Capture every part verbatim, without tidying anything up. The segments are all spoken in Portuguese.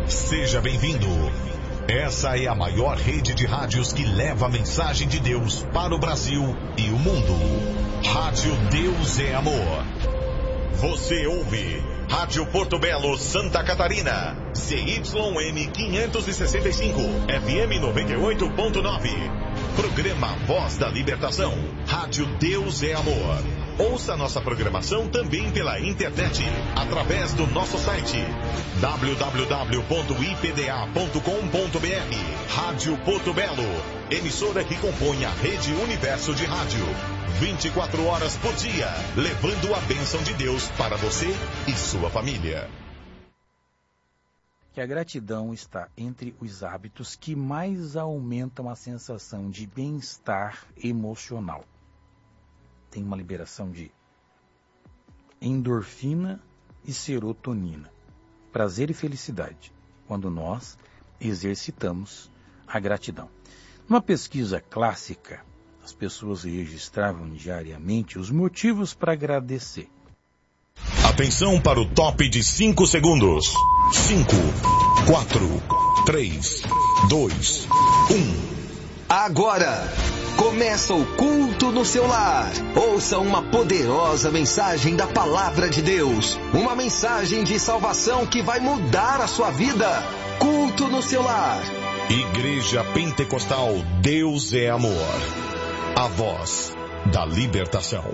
Seja bem-vindo. Essa é a maior rede de rádios que leva a mensagem de Deus para o Brasil e o mundo. Rádio Deus é Amor. Você ouve Rádio Porto Belo, Santa Catarina, C Y M quinhentos e sessenta e cinco, F M noventa e oito ponto nove. Programa Voz da Libertação. Rádio Deus é Amor. Ouça nossa programação também pela internet, através do nosso site w w w ponto i p d a ponto com ponto b r. Rádio Porto Belo, emissora que compõe a Rede Universo de Rádio. vinte e quatro horas por dia, levando a bênção de Deus para você e sua família. Que a gratidão está entre os hábitos que mais aumentam a sensação de bem-estar emocional. Tem uma liberação de endorfina e serotonina, prazer e felicidade, quando nós exercitamos a gratidão. Numa pesquisa clássica, as pessoas registravam diariamente os motivos para agradecer. Atenção para o top de cinco segundos. cinco, quatro, três, dois, um. Agora começa o culto no seu lar. Ouça uma poderosa mensagem da Palavra de Deus. Uma mensagem de salvação que vai mudar a sua vida. Culto no seu lar. Igreja Pentecostal Deus é Amor. A voz da libertação.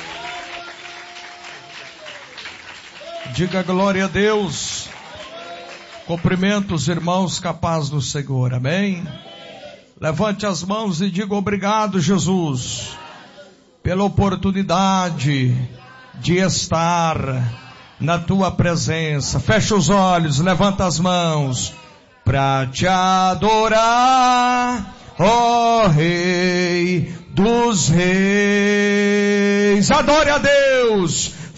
Diga glória a Deus. Cumprimento os irmãos capazes do Senhor. Amém? Levante as mãos e diga obrigado, Jesus, pela oportunidade de estar na tua presença. Fecha os olhos, levanta as mãos para te adorar, ó Rei dos Reis. Adore a Deus.